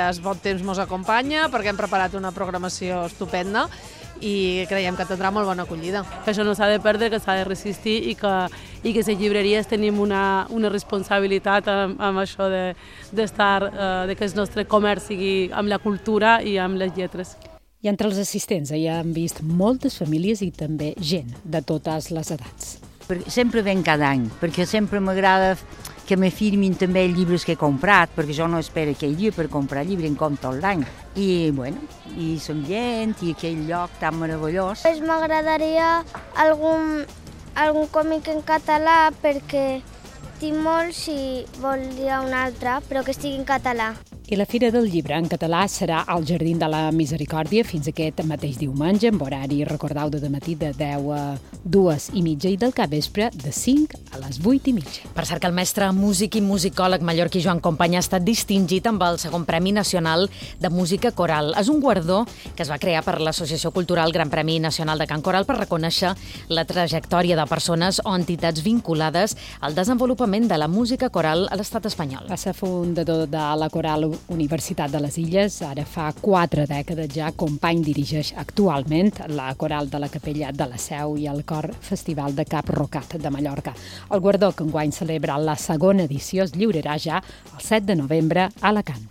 cas, bon temps mos acompanya, perquè hem preparat una programació estupenda i creiem que tindrà molt bona acollida. Que això no s'ha de perdre, que s'ha de resistir i que les llibreries tenim una responsabilitat amb això de que el nostre comerç sigui amb la cultura i amb les lletres. I entre els assistents hi hem vist moltes famílies i també gent de totes les edats. Sempre ven cada any, perquè sempre m'agrada que me firmin també els llibres que he comprat, perquè jo no espero aquell dia per comprar llibre en compte tot l'any. I, bueno, i som gent i aquell lloc tan meravellós. Pues m'agradaria algun còmic en català perquè tinc molts i volia un altre, però que estigui en català. I la Fira del Llibre en català serà al Jardí de la Misericòrdia fins aquest mateix diumenge, amb horari, recordeu, de matí de 10 a 2:30 i del capvespre de 5 a les 8:30. Per cert que el mestre músic i musicòleg mallorquí Joan Company ha estat distingit amb el segon Premi Nacional de Música Coral. És un guardó que es va crear per l'Associació Cultural Gran Premi Nacional de Cant Coral per reconèixer la trajectòria de persones o entitats vinculades al desenvolupament de la música coral a l'estat espanyol. Va ser fundador de la Coral Universitat de les Illes, ara fa 4 dècades ja. Company dirigeix actualment la Coral de la Capella de la Seu i el Cor Festival de Cap Rocat de Mallorca. El guardó, que enguany celebra la segona edició, es lliurarà ja el 7 de novembre a Alacant.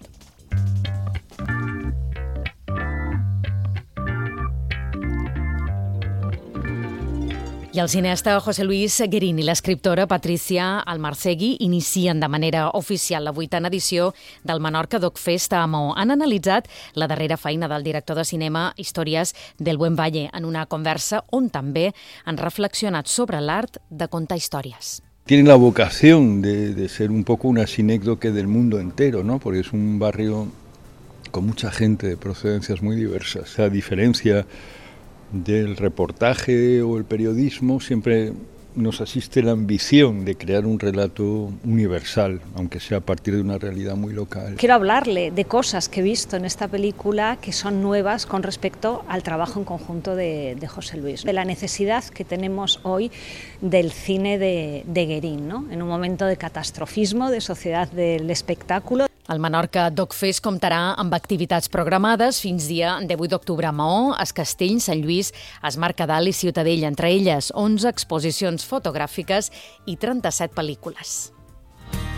I el cineasta José Luis Guerín i l'escriptora Patricia Almarcegui inicien de manera oficial la 8a edició del Menorca Doc Fest a Maó. Han analitzat la darrera feina del director de cinema Històries del Buen Valle en una conversa on també han reflexionat sobre l'art de contar històries. Tiene la vocación de ser un poco una sinécdoque del mundo entero, ¿no? Porque es un barrio con mucha gente de procedencias muy diversas. A diferencia del reportaje o el periodismo, siempre nos asiste la ambición de crear un relato universal, aunque sea a partir de una realidad muy local. Quiero hablarle de cosas que he visto en esta película que son nuevas con respecto al trabajo en conjunto de José Luis, de la necesidad que tenemos hoy del cine de Guerín, ¿no? En un momento de catastrofismo, de sociedad del espectáculo. El Menorca Doc Fest comptarà amb activitats programades fins dia 18 d'octubre a Maó, Es Castell, Sant Lluís, Es Mercadal i Ciutadella, entre elles 11 exposicions fotogràfiques i 37 pel·lícules.